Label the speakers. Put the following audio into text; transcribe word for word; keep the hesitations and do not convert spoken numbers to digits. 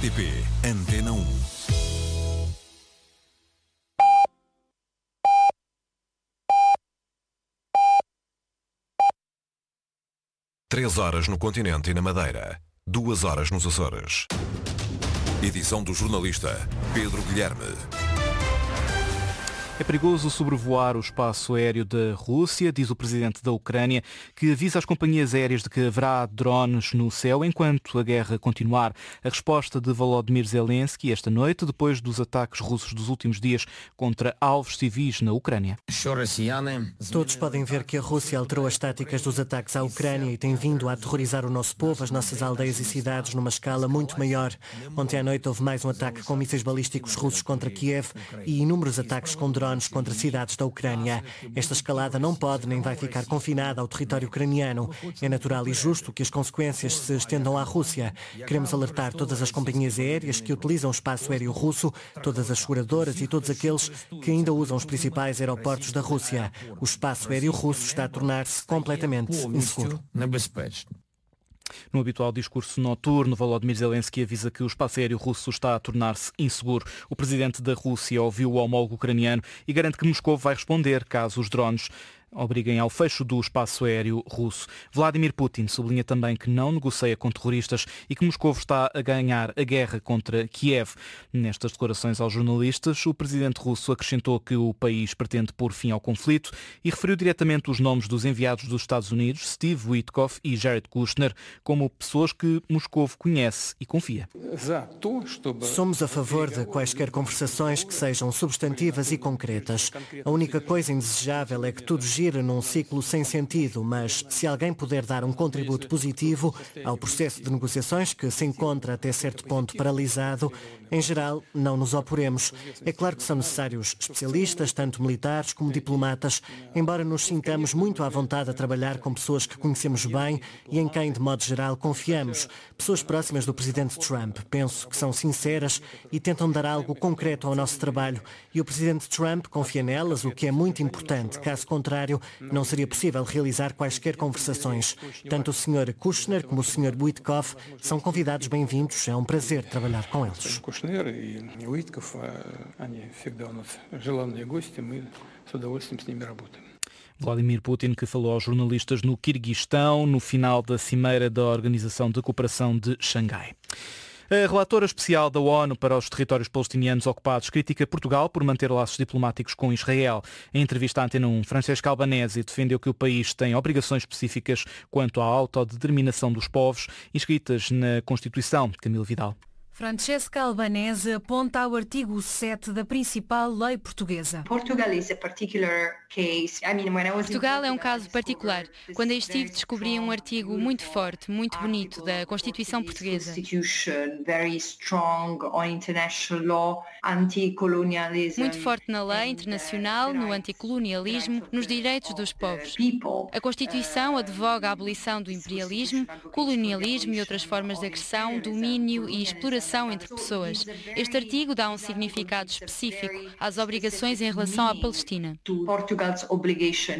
Speaker 1: R T P Antena um. Três horas no continente e na Madeira. Duas horas nos Açores. Edição do jornalista Pedro Guilherme.
Speaker 2: É perigoso sobrevoar o espaço aéreo da Rússia, diz o presidente da Ucrânia, que avisa as companhias aéreas de que haverá drones no céu enquanto a guerra continuar. A resposta de Volodymyr Zelensky esta noite, depois dos ataques russos dos últimos dias contra alvos civis na Ucrânia.
Speaker 3: Todos podem ver que a Rússia alterou as táticas dos ataques à Ucrânia e tem vindo a aterrorizar o nosso povo, as nossas aldeias e cidades, numa escala muito maior. Ontem à noite houve mais um ataque com mísseis balísticos russos contra Kiev e inúmeros ataques com drones contra cidades da Ucrânia. Esta escalada não pode nem vai ficar confinada ao território ucraniano. É natural e justo que as consequências se estendam à Rússia. Queremos alertar todas as companhias aéreas que utilizam o espaço aéreo russo, todas as seguradoras e todos aqueles que ainda usam os principais aeroportos da Rússia. O espaço aéreo russo está a tornar-se completamente inseguro.
Speaker 2: No habitual discurso noturno, Volodymyr Zelensky avisa que o espaço aéreo russo está a tornar-se inseguro. O presidente da Rússia ouviu o homólogo ucraniano e garante que Moscou vai responder caso os drones obriguem ao fecho do espaço aéreo russo. Vladimir Putin sublinha também que não negocia com terroristas e que Moscou está a ganhar a guerra contra Kiev. Nestas declarações aos jornalistas, o presidente russo acrescentou que o país pretende pôr fim ao conflito e referiu diretamente os nomes dos enviados dos Estados Unidos, Steve Witkoff e Jared Kushner, como pessoas que Moscou conhece e confia.
Speaker 3: Somos a favor de quaisquer conversações que sejam substantivas e concretas. A única coisa indesejável é que tudo gira num ciclo sem sentido, mas se alguém puder dar um contributo positivo ao processo de negociações que se encontra até certo ponto paralisado, em geral, não nos oporemos. É claro que são necessários especialistas, tanto militares como diplomatas, embora nos sintamos muito à vontade a trabalhar com pessoas que conhecemos bem e em quem, de modo geral, confiamos. Pessoas próximas do presidente Trump. Penso que são sinceras e tentam dar algo concreto ao nosso trabalho. E o presidente Trump confia nelas, o que é muito importante. Caso contrário, não seria possível realizar quaisquer conversações. Tanto o senhor Kushner como o senhor Witkoff são convidados bem-vindos. É um prazer trabalhar com eles.
Speaker 2: Vladimir Putin, que falou aos jornalistas no Quirguistão no final da cimeira da Organização de Cooperação de Xangai. A relatora especial da ONU para os territórios palestinianos ocupados critica Portugal por manter laços diplomáticos com Israel. Em entrevista à Antena um, Francesca Albanese defendeu que o país tem obrigações específicas quanto à autodeterminação dos povos inscritas na Constituição. Camilo Vidal.
Speaker 4: Francesca Albanese aponta ao artigo sete da principal lei portuguesa.
Speaker 5: Portugal
Speaker 6: é um caso particular. Quando aí estive, descobri um artigo muito forte, muito bonito da Constituição portuguesa. Muito forte na lei internacional, no anticolonialismo, nos direitos dos povos. A Constituição advoga a abolição do imperialismo, colonialismo e outras formas de agressão, domínio e exploração entre pessoas. Este artigo dá um significado específico às obrigações em relação à Palestina.